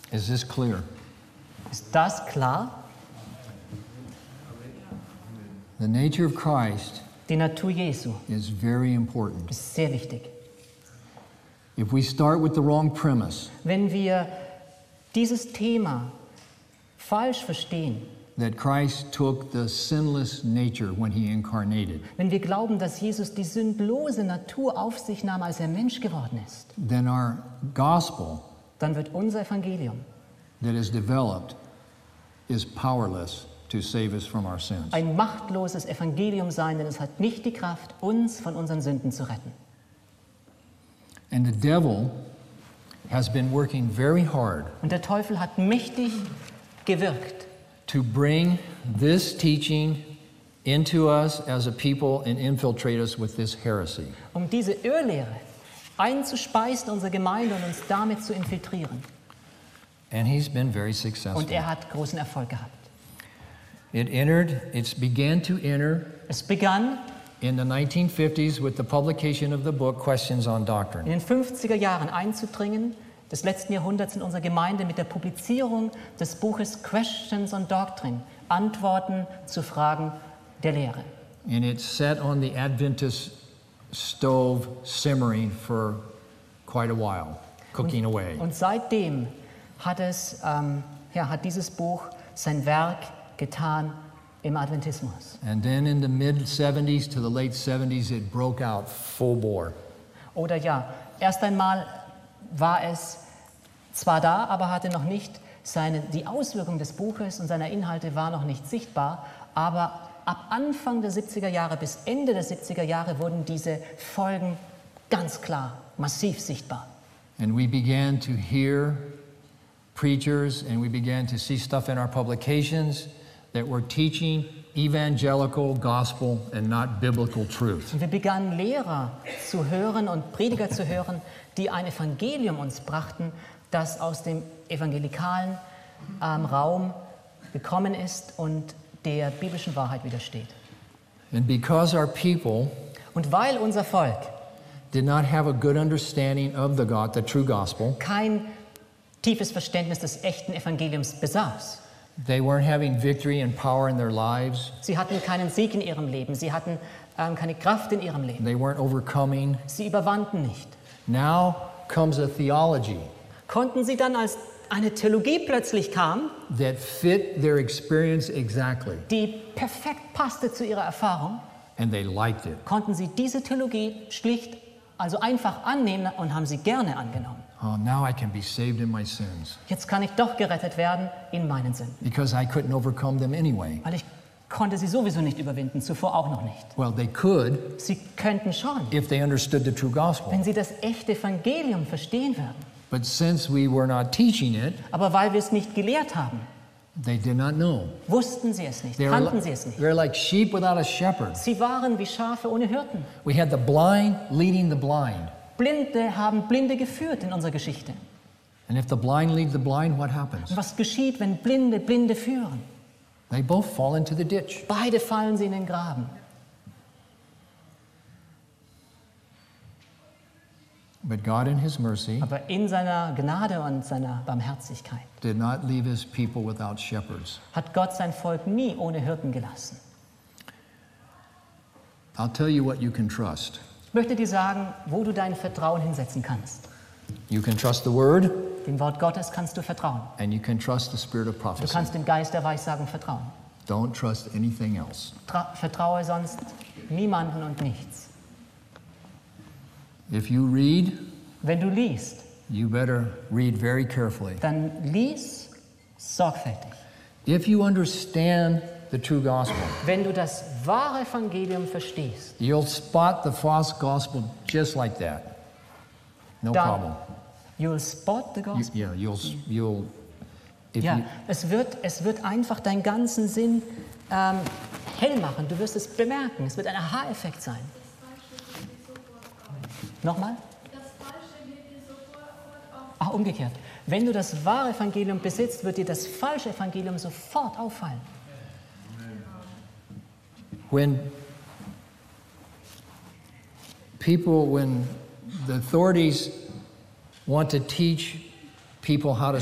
Is this clear? Ist das klar? The nature of Christ Die Natur Jesu is very important. ist sehr wichtig. If we start with the wrong premise, Wenn wir dieses Thema falsch verstehen, that Christ took the sinless nature when he incarnated, wenn wir glauben, dass Jesus die sündlose Natur auf sich nahm, als er Mensch geworden ist, then our gospel dann wird unser Evangelium that is developed is powerless to save us from our sins. ein machtloses Evangelium sein, denn es hat nicht die Kraft, uns von unseren Sünden zu retten. And the devil has been working very hard Und der Teufel hat mächtig gewirkt, to bring this teaching into us as a people and infiltrate us with this heresy. um diese Irrlehre einzuspeisen in unsere Gemeinde und uns damit zu infiltrieren. And he's been very successful. Und er hat großen Erfolg gehabt. It began to enter Es begann in the 1950s with the publication of the book Questions on in Doctrine. den 50er Jahren einzudringen, des letzten Jahrhunderts in unserer Gemeinde mit der Publizierung des Buches Questions on Doctrine, Antworten zu Fragen der Lehre. And it sat on the Adventist stove simmering for quite a while, cooking away. Und seitdem hat dieses Buch sein Werk getan im Adventismus. And then in the mid-70s to the late 70s, it broke out full bore. Oder ja, erst einmal war es zwar da, aber hatte noch nicht die Auswirkung des Buches und seiner Inhalte war noch nicht sichtbar, aber ab Anfang der 70er Jahre bis Ende der 70er Jahre wurden diese Folgen ganz klar, massiv sichtbar. And we began to hear preachers and we began to see stuff in our publications that were teaching evangelical gospel and not biblical truth. Und wir begannen Lehrer zu hören und Prediger zu hören, die ein Evangelium uns brachten, das aus dem evangelikalen Raum gekommen ist und der biblischen Wahrheit widersteht. And because our people Und weil unser Volk did not have a good understanding of the true gospel, kein tiefes Verständnis des echten Evangeliums besaß, they weren't having victory and power in their lives, sie hatten keinen Sieg in ihrem Leben, sie hatten keine Kraft in ihrem Leben, they weren't overcoming. sie überwanden nicht. Now comes a theology Konnten sie dann, als eine Theologie plötzlich kam, that fit their experience exactly, die perfekt passte zu ihrer Erfahrung, and they liked it. konnten sie diese Theologie schlicht, also einfach annehmen und haben sie gerne angenommen. Oh, now I can be saved in my sins Jetzt kann ich doch gerettet werden in meinen Sünden, because I couldn't overcome them anyway. weil ich konnte sie sowieso nicht überwinden, zuvor auch noch nicht. Well, they could Sie könnten schon, if they understood the true gospel. wenn sie das echte Evangelium verstehen würden. But since we were not teaching it, Aber weil wir es nicht gelehrt haben, they did not know. wussten sie es nicht, They kannten sie es nicht. they're like sheep without a shepherd. Sie waren wie Schafe ohne Hirten. We had the blind leading the blind. Blinde haben Blinde geführt in unserer Geschichte. And if the blind lead the blind, what happens? Und was geschieht, wenn Blinde Blinde führen? They both fall into the ditch. Beide fallen sie in den Graben. But God in his mercy Aber in seiner Gnade und seiner Barmherzigkeit did not leave his people without shepherds. hat Gott sein Volk nie ohne Hirten gelassen. I'll tell you what you can trust. Ich möchte dir sagen, wo du dein Vertrauen hinsetzen kannst. You can trust the word, Dem Wort Gottes kannst du vertrauen. and you can trust the spirit of Du prophecy. kannst dem Geist der Weissagung vertrauen. Don't trust anything else. Vertraue sonst niemanden und nichts. If you read, Wenn du liest, you better read very carefully. dann lies sorgfältig. If you understand the true gospel, Wenn du das wahre Evangelium verstehst, you'll spot the false gospel just like that. No problem. dann you'll spot the gospel. Yeah, you'll if Ja, you, es wird einfach deinen ganzen Sinn hell machen. Du wirst es bemerken. Es wird ein Aha-Effekt sein. Nochmal? Ach, umgekehrt. Wenn du das wahre Evangelium besitzt, wird dir das falsche Evangelium sofort auffallen. when the authorities want to teach people how to